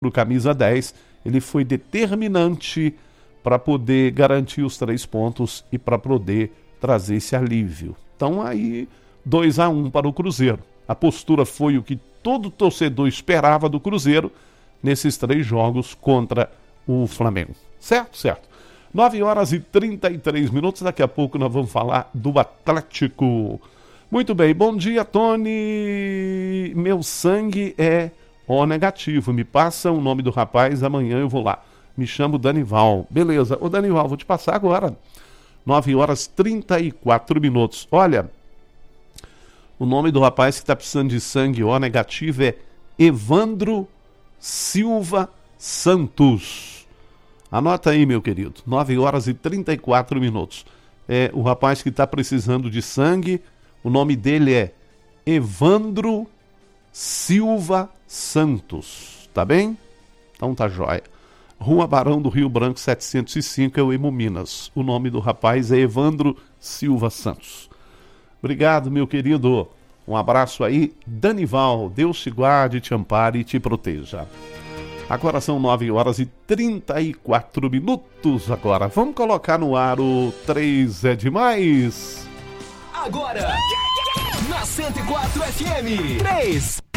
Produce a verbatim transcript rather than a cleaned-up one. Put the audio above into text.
o camisa dez, ele foi determinante para poder garantir os três pontos e para poder trazer esse alívio. Então aí, dois a um para o Cruzeiro. A postura foi o que todo torcedor esperava do Cruzeiro nesses três jogos contra o Flamengo. Certo? Certo. nove horas e trinta e três minutos, daqui a pouco nós vamos falar do Atlético. Muito bem, bom dia, Tony. Meu sangue é O negativo, me passa o nome do rapaz, amanhã eu vou lá. Me chamo Danival. Beleza, ô Danival, vou te passar agora. nove horas e trinta e quatro minutos. Olha, o nome do rapaz que está precisando de sangue O negativo é Evandro Silva Santos. Anota aí, meu querido, nove horas e trinta e quatro minutos. É o rapaz que está precisando de sangue, o nome dele é Evandro Silva Santos, tá bem? Então tá jóia. Rua Barão do Rio Branco setecentos e cinco, é o Emo Minas. O nome do rapaz é Evandro Silva Santos. Obrigado, meu querido. Um abraço aí. Danival, Deus te guarde, te ampare e te proteja. Agora são nove horas e trinta e quatro minutos agora. Vamos colocar no ar o três é demais. Agora, na cento e quatro F M, três